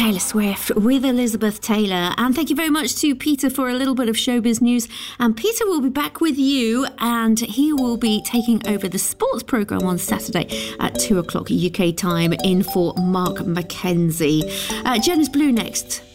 Taylor Swift with Elizabeth Taylor. And thank you very much to Peter for a little bit of showbiz news. And Peter will be back with you, and he will be taking over the sports programme on Saturday at 2 o'clock UK time in for Mark Mackenzie. Jen is Blue next.